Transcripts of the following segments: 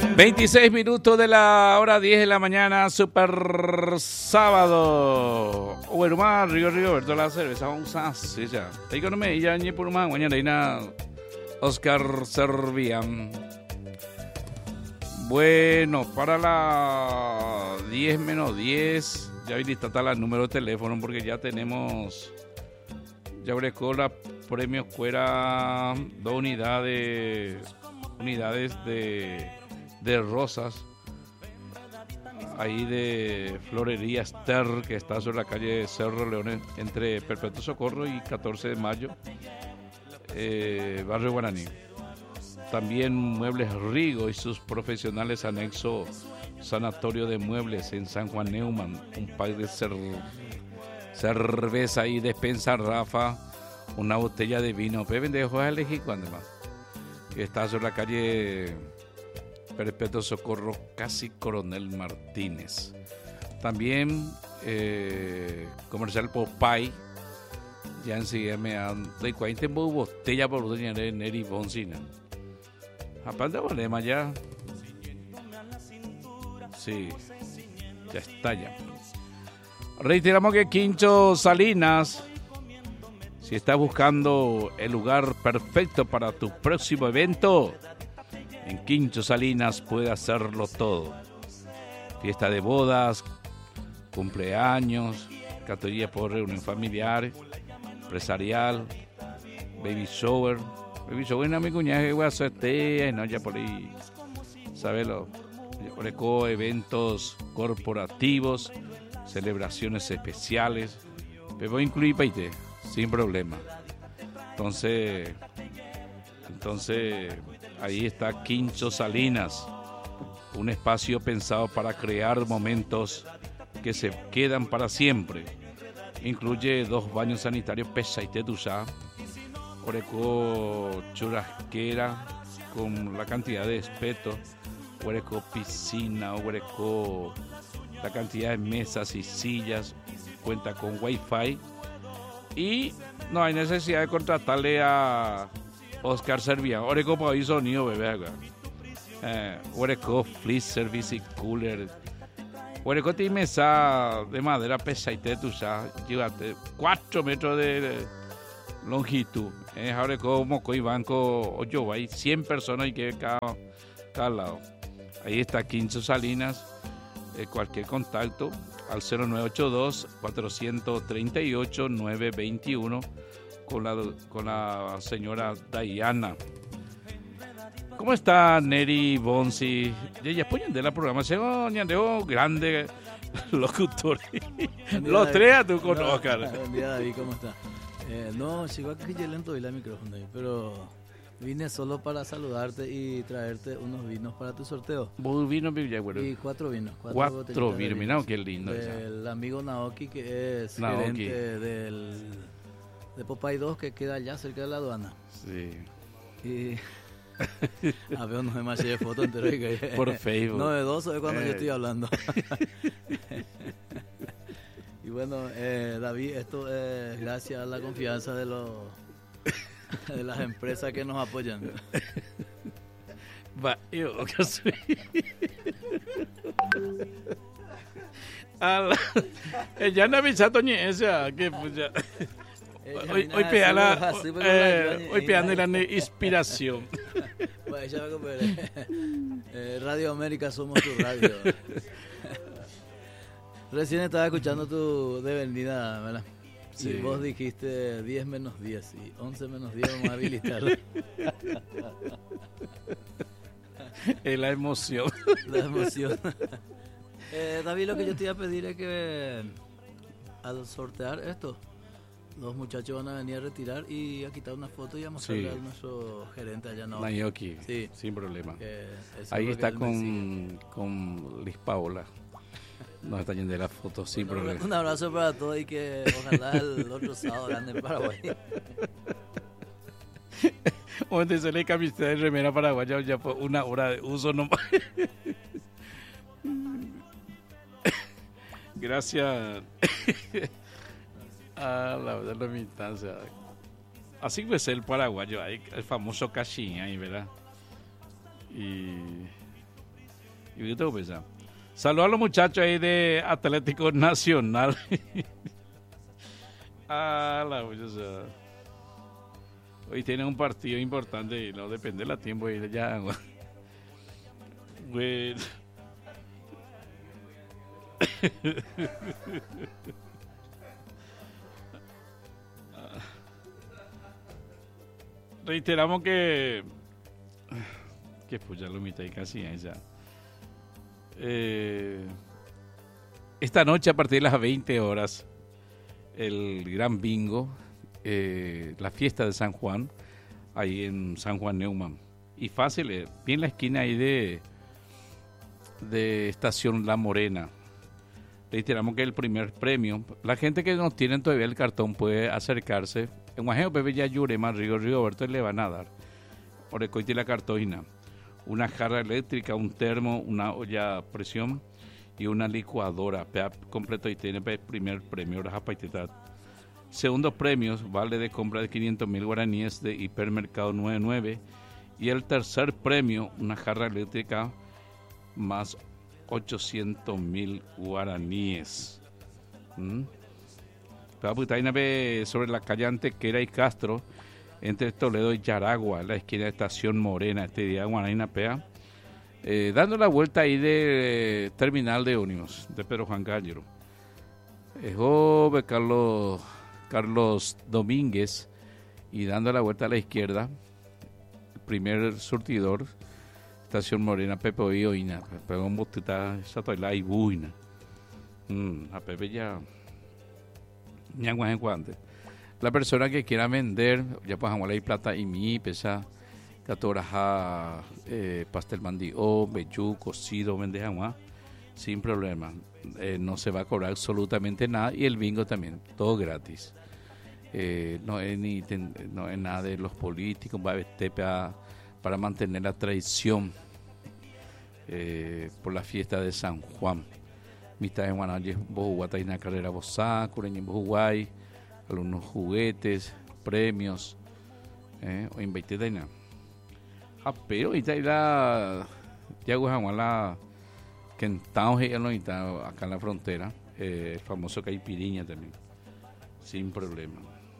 26 minutos de la hora 10 de la mañana, super sábado. Bueno, más Rigoberto la cerveza, vamos a hacer ya. Te digo, no me ya ni por más, mañana Oscar Servian. Bueno, para las 10 menos 10, ya habilitada la número de teléfono porque ya tenemos, ya brecó la premio Cuera, 2 unidades de rosas, ahí de Florería Ster, que está sobre la calle Cerro León, entre Perpetuo Socorro y 14 de mayo, Barrio Guaraní. También Muebles Rigo y sus profesionales anexo Sanatorio de Muebles en San Juan Neumann, un pack de cerveza y despensa Rafa, una botella de vino. Pendejo a elegir cuando más. Que está sobre la calle Perpetuo Socorro, casi Coronel Martínez. También comercial Popeye. Ya enseguida me dan de 40 botella por doña Neri Boncina. Aparte volvemos ya. Sí, ya está ya. Reiteramos que Quincho Salinas, si estás buscando el lugar perfecto para tu próximo evento, en Quincho Salinas puede hacerlo todo. Fiesta de bodas, cumpleaños, categoría por reunión familiar, empresarial, baby shower. Baby shower no mi cuñada que voy a hacer no ya por ahí, sabelo. Por eventos corporativos, celebraciones especiales, pero voy a incluir paite, sin problema. Entonces ahí está Quincho Salinas, un espacio pensado para crear momentos que se quedan para siempre. Incluye 2 baños sanitarios pesaite tuya, oreco churrasquera con la cantidad de espeto, oreco piscina, oreco la cantidad de mesas y sillas, cuenta con wifi y no hay necesidad de contratarle a Oscar Servian. Oreco para oír sonido, bebé. Oreco Fleece Service y Cooler. Oreco tiene mesa de madera pesaite tuya, llévate 4 metros de longitud. Oreco moco y banco 8 hay 100 personas y que cada lado. Ahí está Quincho Salinas. Cualquier contacto al 0982-438-921 con la señora Diana. ¿Cómo está Neri Bonsi? Ya apoyan de la programación, grande locutor. Los 3 a tu con Oscar. Buen día, David, ¿cmo está? No, llegó aquí ya lento y la micrófono, pero vine solo para saludarte y traerte unos vinos para tu sorteo. ¿Vino, bueno? Y 4 vinos. 4 vinos, mira qué lindo. El amigo Naoki, que es gerente de Popeye 2, que queda allá cerca de la aduana. Sí. Y a ver, no me manché de foto entero. Por Facebook. Novedoso es cuando yo estoy hablando. Y bueno, David, esto es gracias a la confianza de las empresas que nos apoyan. Va, yo casi. Ya no avisato ni esa que pues ya. Hoy pegando la inspiración. Bueno, ya me compré. Radio América, somos tu radio. Recién estaba escuchando tu devenida, ¿verdad? Sí. Y vos dijiste 10 menos 10 y 11 menos 10 vamos a habilitarlo. Es la emoción. La emoción. David, lo que yo te iba a pedir es que al sortear esto, los muchachos van a venir a retirar y a quitar una foto y a mostrarle a nuestro gerente allá. Nayoki, sí, sin problema. Ahí está con Liz Paola. Nos está yendo de la foto sin problema. Un abrazo para todos y que ojalá el otro sábado gane en Paraguay. Donde se le camiseta de remera paraguaya ya fue 1 hora de uso nomás. Gracias a la militancia. Así que es el paraguayo, el famoso cachín ahí, ¿verdad? Y Y yo pensar. Saludos a los muchachos ahí de Atlético Nacional. La muchacha. Hoy tienen un partido importante y no depende del tiempo y ya. Bueno. Reiteramos que pues ya lo mitad y casi ya. Esta noche a partir de las 20 horas el gran bingo, la fiesta de San Juan, ahí en San Juan Neumann. Y fácil, bien la esquina ahí de Estación La Morena. Reiteramos que el primer premio, la gente que no tiene todavía el cartón puede acercarse. En Guajeo Pepe ya Yurema, Rigoberto le van a dar. Por el coite la cartolina. Una jarra eléctrica, un termo, una olla a presión y una licuadora. Completo y tiene el primer premio. Segundo premio, vale de compra de 500,000 guaraníes de Hipermercado 99. Y el tercer premio, una jarra eléctrica más 800,000 guaraníes. Sobre la calle Antequera y Castro, entre Toledo y Yaragua, la esquina de Estación Morena, este día Guanaina Pea, dando la vuelta ahí de terminal de ómnibus de Pedro Juan Gallero. Joven Carlos Domínguez, y dando la vuelta a la izquierda, el primer surtidor, Estación Morena, Pepe Oina, Pepe un botita, esa toila y buina. A Pepe ya guante. La persona que quiera vender, ya pues vamos a la plata y mi pesa catoraja, pastel mandío, bellú, cocido, vende agua, sin problema. No se va a cobrar absolutamente nada y el bingo también, todo gratis. No es nada de los políticos, va a vestir para mantener la tradición por la fiesta de San Juan. Mitad de Guanaye, Bojuguata y una carrera Bosá, Cureña en Bojuguay, algunos juguetes, premios, o invité de nada. Pero ahí la ya la que en acá en la frontera, el famoso Caipiriña también, sin problema.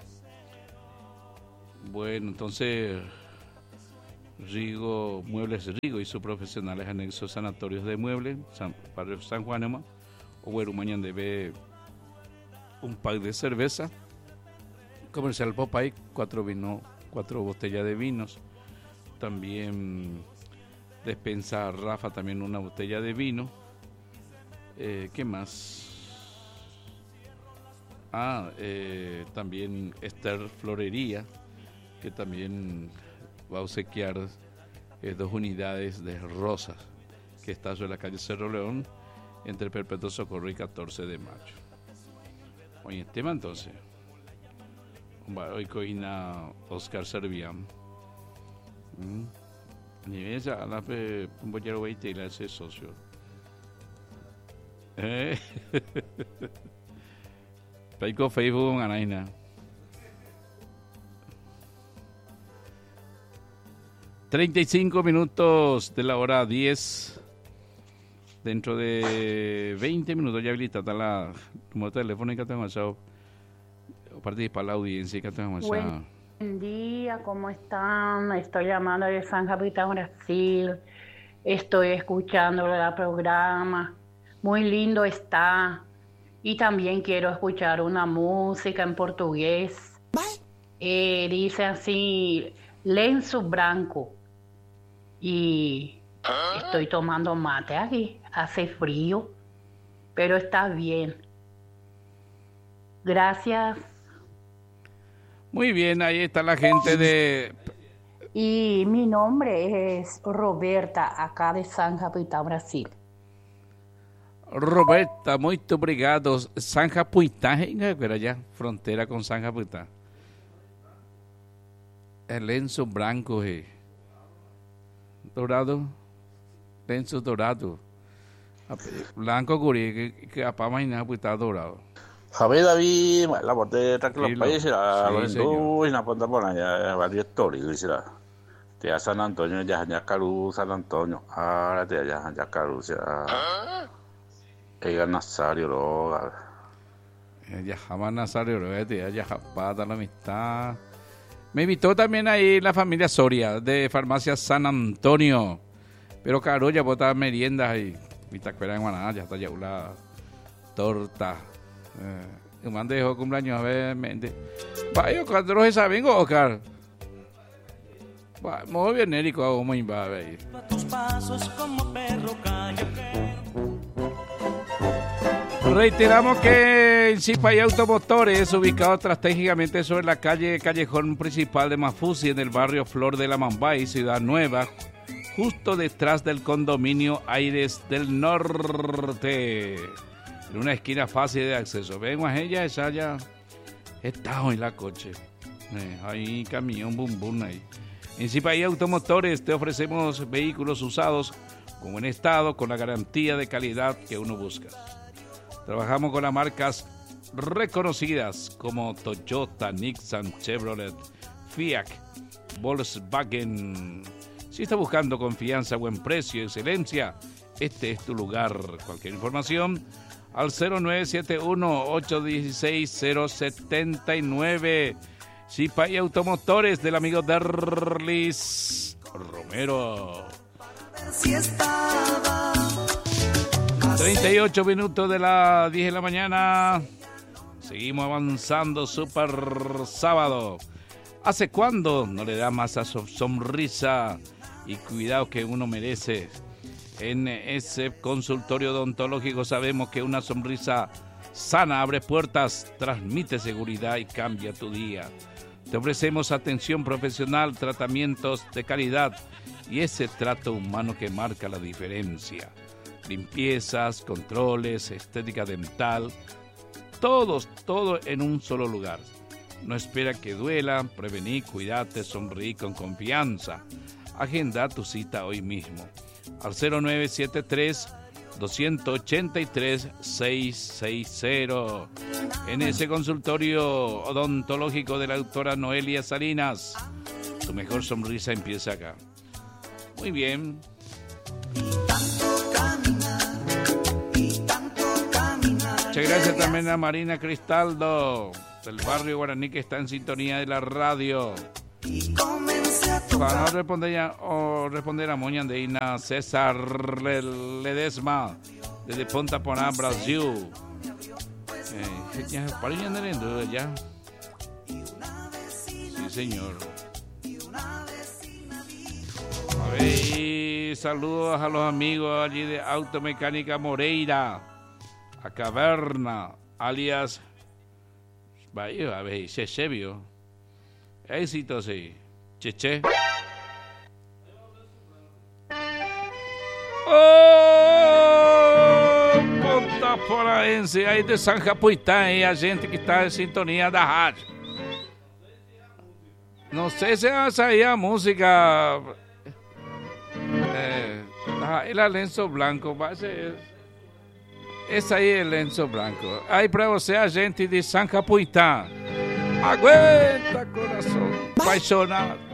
Bueno, entonces Rigo, Muebles Rigo y sus profesionales anexos sanatorios de muebles, Barrio San Juanema, o Guerumañan debe un pack de cerveza, Comercial Popay, 4 botellas de vinos, también Despensa Rafa, también una botella de vino. ¿Qué más? También Esther Florería, que también va a obsequiar 2 unidades de rosas, que está sobre la calle Cerro León, entre Perpetuo Socorro y 14 de mayo. Oye, tema entonces. Hoy coina Oscar Servián. Ni ella, la un bollero y la ese socio. Paico Facebook, Anaina. $35 de la hora 10. Dentro de 20 minutos ya habilitada la número telefónica que tengo participar la audiencia que tengo. Buen día, ¿cómo están? Estoy llamando de San Capitán, Brasil. Estoy escuchando el programa. Muy lindo está. Y también quiero escuchar una música en portugués. Dice así, lenço branco. Y estoy tomando mate aquí. Hace frío, pero está bien. Gracias. Muy bien, ahí está la gente de... Y mi nombre es Roberta, acá de San Capitán, Brasil. Roberta, muito obrigado. San Japuitá, pero allá, frontera con San Japuitá. El lenço branco, dorado, lenço dorado. Blanco curi, que a Pamainá está dorado. Javier David, la parte de los países, la Lorenzo, y la punta por allá, varios tori, dice la. Te a San Antonio, ya Caru, San Antonio. Ahora te ya Caru, ya. Ella Nazario, lo. Ya jamás Nazario, ya Japata la amistad. Me invitó también ahí la familia Soria de Farmacia San Antonio. Pero caro, ya botar meriendas ahí. Vista cuera en Guaná, ya está ya una torta. Me mandé dejó cumpleaños a ver, mente. Vaya, cuando los saben, Oscar. Muy bien, Érico, hago muy va a ver. Tus pasos como perro callo. Reiteramos que en Cipay Automotores, ubicado estratégicamente sobre la callejón principal de Mafusi, en el barrio Flor de la Mambay, Ciudad Nueva, justo detrás del condominio Aires del Norte, en una esquina fácil de acceso. Vengo a ella, esa ya está en la coche. Ahí camión, bum bum ahí. En Cipay Automotores te ofrecemos vehículos usados con buen estado, con la garantía de calidad que uno busca. Trabajamos con las marcas reconocidas como Toyota, Nissan, Chevrolet, Fiat, Volkswagen. Si está buscando confianza, buen precio y excelencia, este es tu lugar. Cualquier información al 0971-816-079. Cipay Automotores del amigo Derlis Romero. 38 minutos de las 10 de la mañana. Seguimos avanzando, super sábado. ¿Hace cuándo no le da más a su sonrisa y cuidado que uno merece? En ese consultorio odontológico sabemos que una sonrisa sana abre puertas, transmite seguridad y cambia tu día. Te ofrecemos atención profesional, tratamientos de calidad y ese trato humano que marca la diferencia. Limpiezas, controles, estética dental, todo en un solo lugar. No espera que duela, prevenir, cuidarte, sonreír con confianza. Agenda tu cita hoy mismo al 0973-283-660. En ese consultorio odontológico de la doctora Noelia Salinas, tu mejor sonrisa empieza acá. Muy bien. Muchas gracias también a Marina Cristaldo del barrio Guaraní que está en sintonía de la radio. Para no responder a Moña Andeina, César Ledesma desde Ponta Porá, Brasil. Ya. Sí, señor. A ver, y saludos a los amigos allí de Automecánica Moreira, a Caverna, alias vaya, a ver, Chechevio. Éxito, sí. Cheche. ¡Oh! Ponta Poraense, aí de San Japuitã, aí a gente que está em sintonia da rádio. Não sei se essa aí é a música. Ele é Lenço Blanco, mas esse aí é Lenço Blanco. Aí pra você, a gente de San Japuitã. Aguenta, coração apaixonado.